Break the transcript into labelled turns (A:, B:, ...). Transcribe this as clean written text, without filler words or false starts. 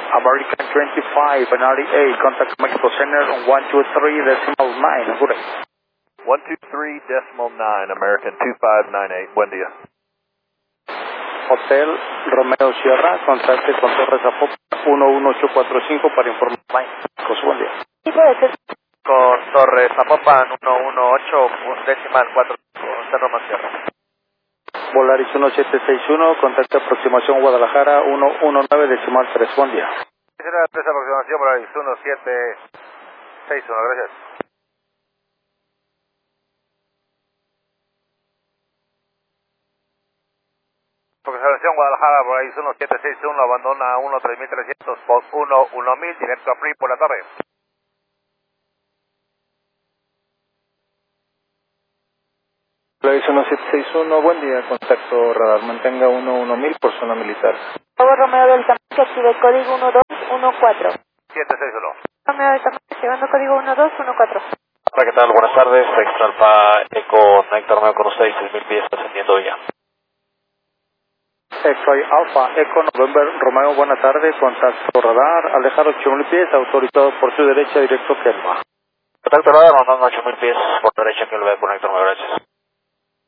A: American 25, binary A, contact Mexico Center on 123.9, good day.
B: 123.9, American 2598, buen día.
A: Hotel Romeo Sierra, contacte con Torres Zapopan 11845 para informar. Buen día.
B: Con Torres Zapopan 118.4, Cerro Sierra.
A: Volaris 1761, contacte aproximación Guadalajara 119.3, buen día.
B: Quisiera empresa aproximación Volaris 1761, gracias. Aproximación Guadalajara Volaris 1761, abandona 13300, post 11000, directo a Free por la tarde.
A: Volaris 1761, buen día, contacto radar, mantenga 11000 por zona militar.
C: Bravo Romeo del Tamayo, active código 1214.
B: 761.
C: Romeo del Tamayo, activando código 1214.
D: Hola, ¿qué tal? Buenas tardes. Extra Alfa Eco Nectar Romeo con ustedes, 6000 pies, ascendiendo ya.
A: Soy Alfa Eco November Romeo, buena tarde, contacto radar, alejar 8000 pies, autorizado por su derecha, directo Kelma.
D: Contacto radar, mandando 8000 pies por derecha, que lo ve por Nectar Romeo, gracias.